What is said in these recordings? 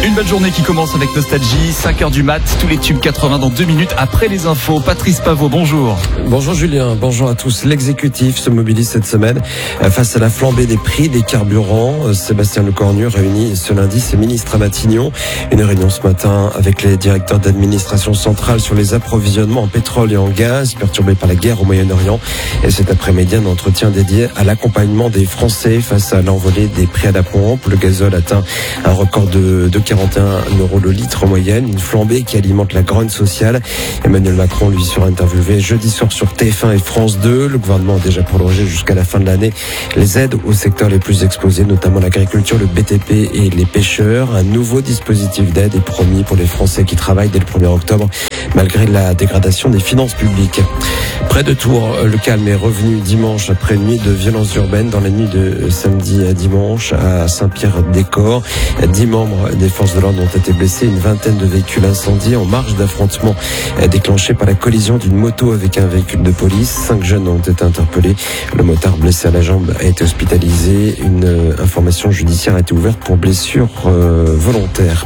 Une belle journée qui commence avec Nostalgie, 5h du mat, tous les tubes 80 dans 2 minutes après les infos. Patrice Paveau, bonjour. Bonjour Julien, bonjour à tous. L'exécutif se mobilise cette semaine face à la flambée des prix des carburants. Sébastien Lecornu réunit ce lundi ses ministres à Matignon. Une réunion ce matin avec les directeurs d'administration centrale sur les approvisionnements en pétrole et en gaz perturbés par la guerre au Moyen-Orient. Et cet après-midi, un entretien dédié à l'accompagnement des Français face à l'envolée des prix à la pompe. Le gazole atteint un record de 41 € le litre en moyenne, une flambée qui alimente la grogne sociale. Emmanuel Macron, lui, sera interviewé jeudi soir sur TF1 et France 2. Le gouvernement a déjà prolongé jusqu'à la fin de l'année les aides aux secteurs les plus exposés, notamment l'agriculture, le BTP et les pêcheurs. Un nouveau dispositif d'aide est promis pour les Français qui travaillent dès le 1er octobre, malgré la dégradation des finances publiques. Près de Tours, le calme est revenu dimanche après une nuit de violences urbaines dans la nuit de samedi à dimanche à Saint-Pierre-des-Corps. 10 membres des forces de l'ordre ont été blessés, une vingtaine de véhicules incendiés en marge d'affrontement déclenché par la collision d'une moto avec un véhicule de police. 5 jeunes ont été interpellés. Le motard blessé à la jambe a été hospitalisé. Une information judiciaire a été ouverte pour blessure volontaire.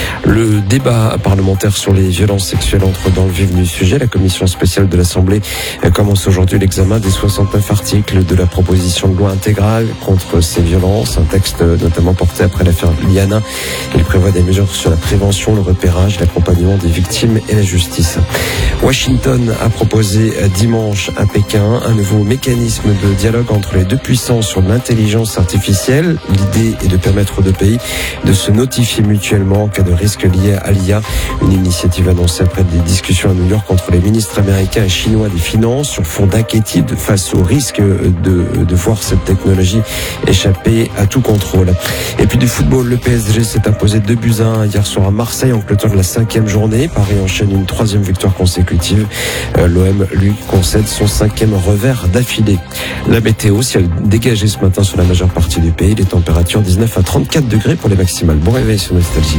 Le débat parlementaire sur les violences sexuelles entre dans le vif du sujet. La commission spéciale de l'Assemblée commence aujourd'hui l'examen des 69 articles de la proposition de loi intégrale contre ces violences. Un texte notamment porté après l'affaire Liana. Il prévoit des mesures sur la prévention, le repérage, l'accompagnement des victimes et la justice. Washington a proposé dimanche à Pékin un nouveau mécanisme de dialogue entre les deux puissances sur l'intelligence artificielle. L'idée est de permettre aux deux pays de se notifier mutuellement en cas de risque lié à l'IA. Une initiative annoncée après des discussions à New York entre les ministres américains et chinois des finances sur fond d'inquiétude face au risque de voir cette technologie échapper à tout contrôle. Et puis du football, le PSG s'est imposé 2-1 hier soir à Marseille en clôture de la 5e journée. Paris enchaîne une 3e victoire consécutive. L'OM, lui, concède son 5e revers d'affilée. La météo, ciel dégagé ce matin sur la majeure partie du pays. Les températures 19 à 34 degrés pour les maximales. Bon réveil sur Nostalgie.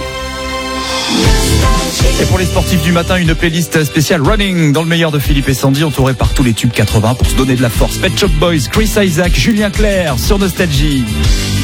Et pour les sportifs du matin, une playlist spéciale Running dans le meilleur de Philippe et Sandy, entouré par tous les tubes 80 pour se donner de la force. Pet Shop Boys, Chris Isaak, Julien Clerc sur Nostalgie.